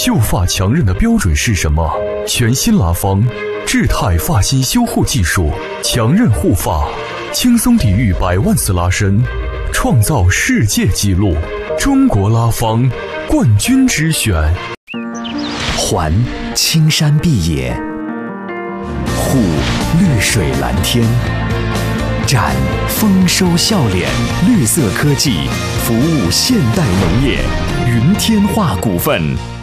秀发强韧的标准是什么？全新拉芳智态发型修护技术，强韧护发，轻松抵御100万次拉伸，创造世界纪录。中国拉芳冠军之选。 环青山碧野，护绿水蓝天，展丰收笑脸，绿色科技服务现代农业。云天化股份。